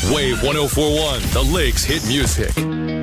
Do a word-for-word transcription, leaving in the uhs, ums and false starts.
Wave one oh four point one, the Lakes hit music.